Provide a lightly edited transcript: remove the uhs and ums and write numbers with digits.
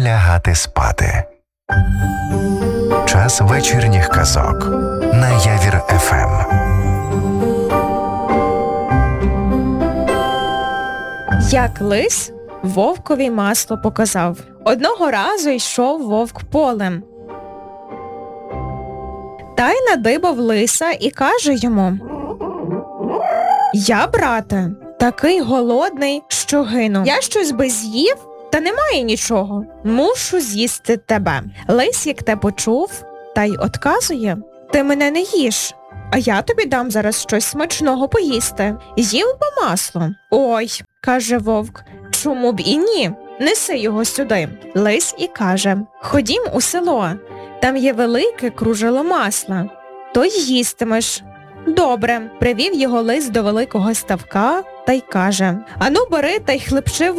лягати спати. Час вечірніх казок на Явір ФМ. Як лис вовкові масло показав. Одного разу йшов вовк полем. Та й надибав лиса і каже йому: «Я, брате, такий голодний, що гину. Я щось би з'їв, та немає нічого. Мушу з'їсти тебе». Лис, як те почув, та й отказує: «Ти мене не їж, а я тобі дам зараз щось смачного поїсти. З'їв би масло». «Ой», каже вовк, «чому б і ні? Неси його сюди». Лис і каже: «Ходім у село, там є велике кружело масла, то й їстимеш». «Добре», привів його лис до великого ставка та й каже: «Ану бери та й хлебчи